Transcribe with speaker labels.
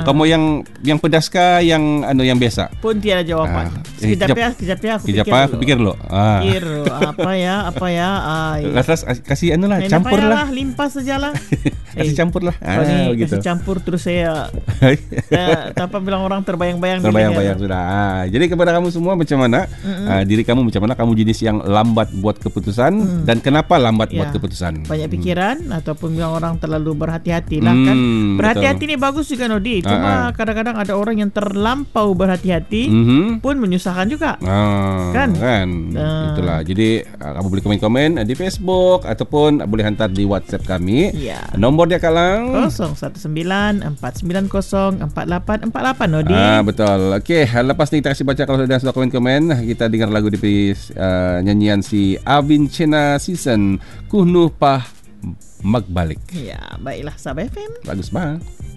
Speaker 1: Kamu yang pedas kah, yang yang biasa?
Speaker 2: Pun tiada jawaban. Sekejap ya, aku
Speaker 1: pikir dulu.
Speaker 2: Pikir apa ya?
Speaker 1: Lantas kasih campur lah.
Speaker 2: Limpah sajalah.
Speaker 1: Kasih campur lah.
Speaker 2: Kasih campur terus saya tanpa bilang orang terbayang-bayang
Speaker 1: sudah. Jadi kepada kamu semua, macam mana diri kamu, macam mana kamu jenis yang lambat buat keputusan dan kenapa lambat buat keputusan?
Speaker 2: Banyak pikiran ataupun bilang orang terlalu berhati-hati lah kan. Berhati-hati ni bagus juga Nodi. Cuma kadang-kadang ada orang yang terlampau berhati-hati pun menyusahkan juga. Kan?
Speaker 1: Itulah. Jadi kamu boleh komen-komen di Facebook ataupun boleh hantar di WhatsApp kami. Nombor dia kalang
Speaker 2: 0194904848 Nodi.
Speaker 1: Betul. Okey, lepas ni kita kasih baca kalau sudah komen-komen. Kita dengar lagu di nyanyian si Avin Chena Season Kuhnuh Pah Magbalik.
Speaker 2: Ya, baiklah sahabat FM.
Speaker 1: Bagus banget.